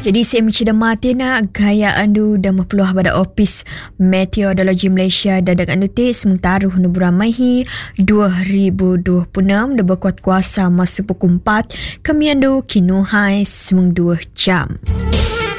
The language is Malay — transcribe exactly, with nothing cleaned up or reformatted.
Jadi saya mencida matina gaya andu dan berpeluah pada Opis Meteorologi Malaysia dan dengan notis mengtaruh nu beramai dua ribu dua puluh enam dan berkuat kuasa masa pukul empat kami andu kinu hai semung dua jam.